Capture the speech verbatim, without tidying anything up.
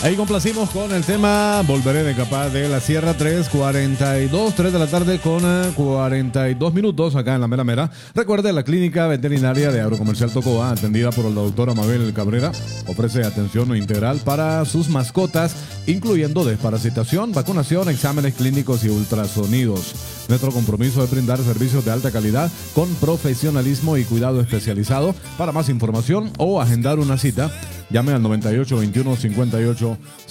Ahí complacimos con el tema Volveré de Capaz de la Sierra. Tres cuarenta y dos, tres de la tarde con cuarenta y dos minutos acá en la Mera Mera. Recuerde, la clínica veterinaria de Agrocomercial Tocoa, atendida por el doctor Amabel Cabrera, ofrece atención integral para sus mascotas, incluyendo desparasitación, vacunación, exámenes clínicos y ultrasonidos. Nuestro compromiso es brindar servicios de alta calidad con profesionalismo y cuidado especializado. Para más información o agendar una cita, llame al noventa y ocho veintiuno cincuenta y ocho